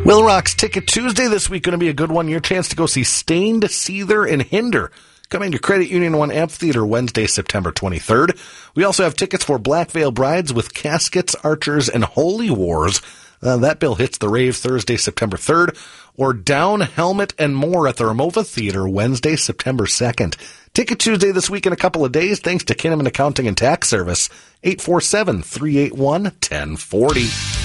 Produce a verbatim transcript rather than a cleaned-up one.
Will Rock's Ticket Tuesday this week going to be a good one. Your chance to go see Stained, Seether, and Hinder coming to Credit Union One Amphitheater Wednesday, September twenty-third. We also have tickets for Black Veil Brides with Caskets, Archers, and Holy Wars. Uh, that bill hits the rave Thursday, September third. Or Down, Helmet, and More at the Ramova Theater Wednesday, September second. Ticket Tuesday this week in a couple of days, thanks to Kinnaman Accounting and Tax Service, eight four seven, three eight one, one oh four oh.